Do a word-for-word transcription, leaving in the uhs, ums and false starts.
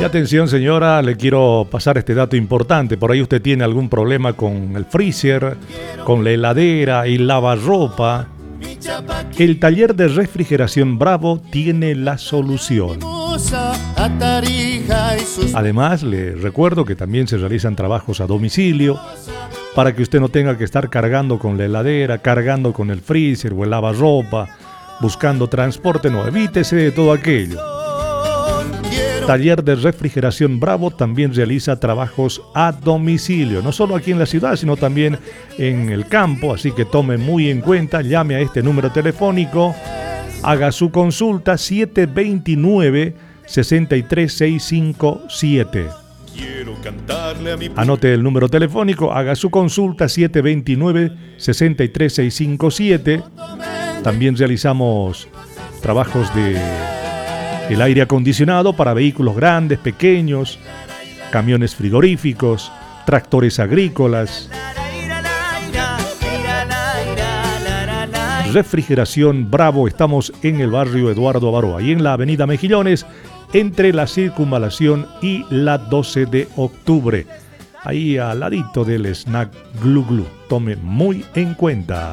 atención señora, le quiero pasar este dato importante. Por ahí usted tiene algún problema con el freezer, con la heladera, el lavarropa. El taller de refrigeración Bravo tiene la solución. Además, le recuerdo que también se realizan trabajos a domicilio para que usted no tenga que estar cargando con la heladera, cargando con el freezer o el lavarropa, buscando transporte. No, evítese de todo aquello. Taller de refrigeración Bravo también realiza trabajos a domicilio, no solo aquí en la ciudad, sino también en el campo, así que tome muy en cuenta, llame a este número telefónico, haga su consulta siete dos nueve, seis tres seis cinco siete. Anote el número telefónico, haga su consulta siete dos nueve, seis tres seis cinco siete. También realizamos trabajos de el aire acondicionado para vehículos grandes, pequeños, camiones frigoríficos, tractores agrícolas. Refrigeración Bravo, estamos en el barrio Eduardo Avaroa y en la avenida Mejillones, entre la Circunvalación y la doce de octubre. Ahí al ladito del snack Glu Glu. Tome muy en cuenta.